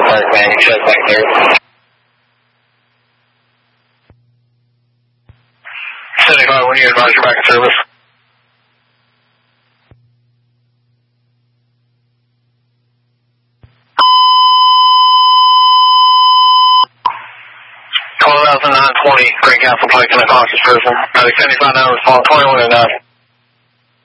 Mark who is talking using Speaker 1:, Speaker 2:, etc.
Speaker 1: Park, man. Check back there. 75, when you advise you're back in service. Call 920, Great Castle Pike, and a cautious person. 75 hours, 21 and 9.